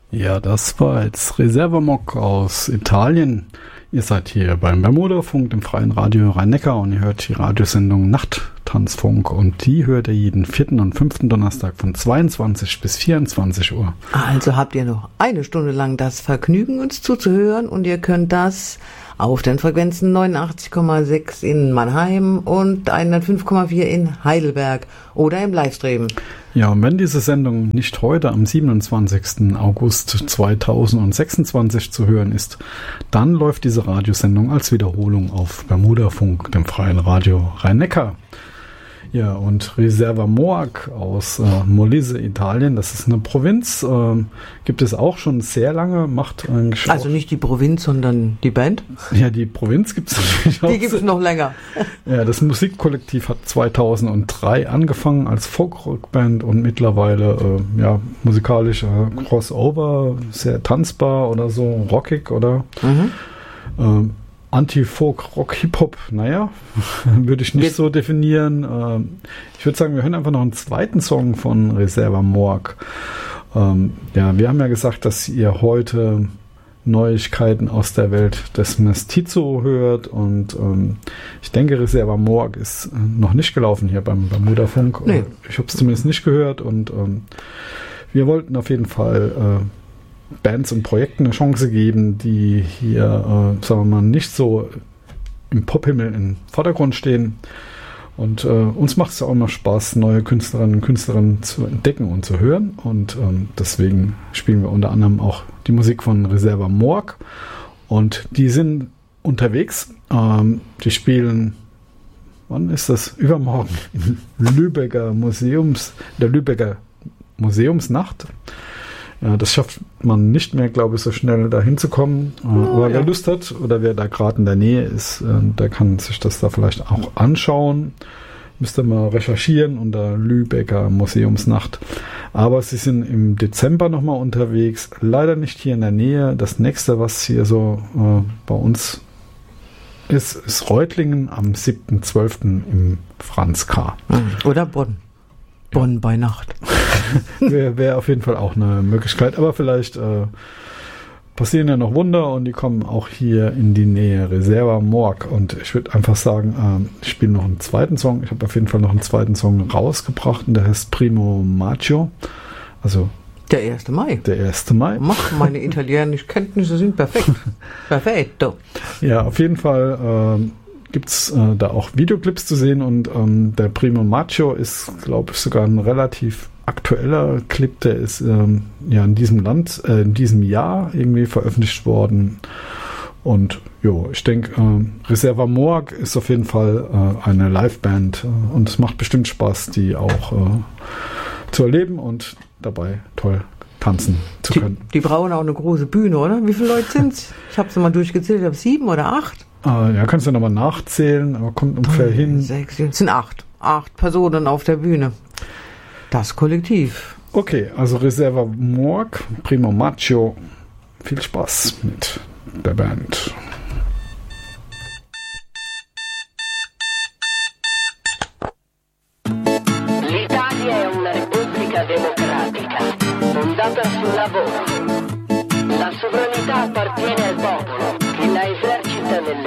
Ja, das war jetzt Reserva-Mock aus Italien. Ihr seid hier beim Bermuda-Funk, dem freien Radio Rhein-Neckar, und ihr hört die Radiosendung Nachttanzfunk, und die hört ihr jeden 4. und 5. Donnerstag von 22 bis 24 Uhr. Also habt ihr noch eine Stunde lang das Vergnügen, uns zuzuhören, und ihr könnt das auf den Frequenzen 89,6 in Mannheim und 105,4 in Heidelberg oder im Livestream. Ja, und wenn diese Sendung nicht heute am 27. August 2026 zu hören ist, dann läuft diese Radiosendung als Wiederholung auf Bermuda-Funk, dem freien Radio Rhein-Neckar. Ja, und Reserva-Moag aus Molise, Italien, das ist eine Provinz, gibt es auch schon sehr lange, macht eigentlich also nicht die Provinz, sondern die Band? Ja, die Provinz gibt es natürlich auch. Die gibt es noch länger. Ja, das Musikkollektiv hat 2003 angefangen als Folk-Rock-Band und mittlerweile, musikalisch Crossover, sehr tanzbar oder so, rockig oder Anti-Folk, Rock, Hip-Hop, würde ich nicht so definieren. Ich würde sagen, wir hören einfach noch einen zweiten Song von Reserva-Moag. Wir haben ja gesagt, dass ihr heute Neuigkeiten aus der Welt des Mestizo hört, und ich denke, Reserva-Moag ist noch nicht gelaufen hier beim Bermuda-Funk. Nee. Ich habe es zumindest nicht gehört, und wir wollten auf jeden Fall Bands und Projekten eine Chance geben, die hier, sagen wir mal, nicht so im Pophimmel im Vordergrund stehen. Und uns macht es ja auch immer Spaß, neue Künstlerinnen und Künstler zu entdecken und zu hören. Und deswegen spielen wir unter anderem auch die Musik von Reserva-Moag. Und die sind unterwegs. Die spielen, wann ist das? Übermorgen in Lübecker Lübecker Museumsnacht. Ja, das schafft man nicht mehr, glaube ich, so schnell da hinzukommen. Aber wer Lust hat oder wer da gerade in der Nähe ist, der kann sich das da vielleicht auch anschauen. Müsst ihr mal recherchieren unter Lübecker Museumsnacht. Aber sie sind im Dezember nochmal unterwegs. Leider nicht hier in der Nähe. Das nächste, was hier so bei uns ist Reutlingen am 7.12. im Franz K. Oder Bonn. Bonn bei Nacht. Wäre auf jeden Fall auch eine Möglichkeit, aber vielleicht passieren ja noch Wunder, und die kommen auch hier in die Nähe. Reserva-Moag, und ich würde einfach sagen, ich spiele noch einen zweiten Song. Ich habe auf jeden Fall noch einen zweiten Song rausgebracht, und der heißt Primo Maggio, also der 1. Mai. Der 1. Mai. Meine italienischen Kenntnisse sind perfekt. Perfetto. Ja, auf jeden Fall gibt es da auch Videoclips zu sehen, und der Primo Maggio ist, glaube ich, sogar ein relativ aktueller Clip, der ist in diesem Jahr irgendwie veröffentlicht worden. Und ich denke, Reserva-Moag ist auf jeden Fall eine Liveband, und es macht bestimmt Spaß, die auch zu erleben und dabei toll tanzen zu können. Die brauchen auch eine große Bühne, oder? Wie viele Leute sind's? Ich habe es mal durchgezählt, ich habe 7 oder 8. Kannst du nochmal nachzählen, aber kommt ungefähr hin. 6, es sind 8. 8 Personen auf der Bühne. Das Kollektiv. Okay, also Reserva-Moag, Primo Maggio. Viel Spaß mit der Band. L'Italia è una repubblica democratica fondata sul lavoro.